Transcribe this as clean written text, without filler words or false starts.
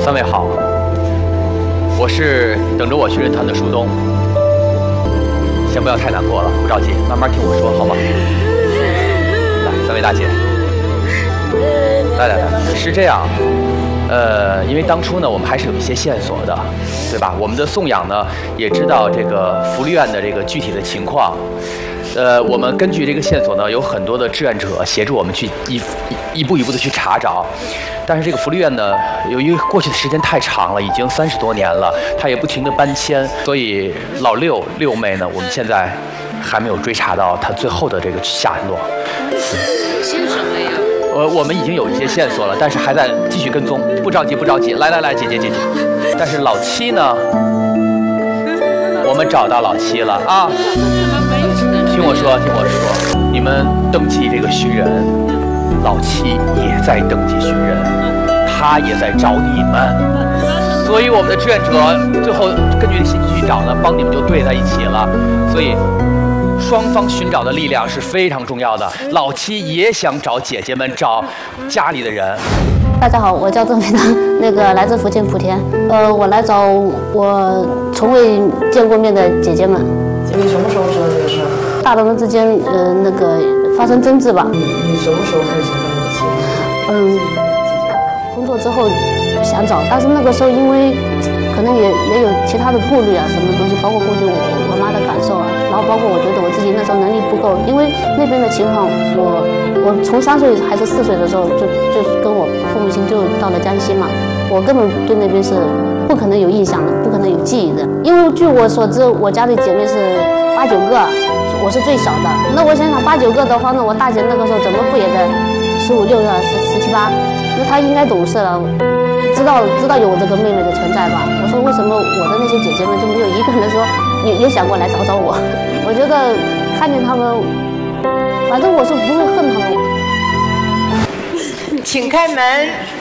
三位好，我是等着我去人团的舒东。先不要太难过了，不着急，慢慢听我说，好吗？来，三位大姐，来，是这样。因为当初呢，我们还是有一些线索的，对吧？我们的颂养呢，也知道这个福利院的这个具体的情况。我们根据这个线索呢，有很多的志愿者协助我们去一步一步的去查找。但是这个福利院呢，由于过去的时间太长了，已经30多年了，它也不停的搬迁，所以老六妹呢，我们现在还没有追查到她最后的这个下落。 先生没有。 我们已经有一些线索了，但是还在继续跟踪，不着急。来，姐姐。但是老七呢？我们找到老七了啊！听我说，你们登记这个寻人，老七也在登记寻人，他也在找你们，所以我们的志愿者最后根据信息去找呢，帮你们就对在一起了，所以。双方寻找的力量是非常重要的。老七也想找姐姐们，找家里的人。 大家好，我叫郑飞堂，来自福建莆田。我来找我从未见过面的姐姐们。 你什么时候知道这个事？ 大人们之间发生争执吧。 你什么时候开始想跟你姐？ 工作之后想找，但是那个时候因为可能也有其他的顾虑啊，什么东西，包括顾虑我妈的感受啊。然后包括我觉得我自己那时候能力不够，因为那边的情况，我从3岁还是4岁的时候就跟我父母亲就到了江西嘛，我根本对那边是不可能有印象的，不可能有记忆的。因为据我所知，我家的姐妹是8、9个，我是最小的。那我想想8、9个的话，那我大姐那个时候怎么不也得15、16、17、18？那她应该懂事了。知道有我这个妹妹的存在吧？我说为什么我的那些姐姐们就没有一个人说也想过来找我？我觉得看见他们，反正我是不会恨他们。 请开门。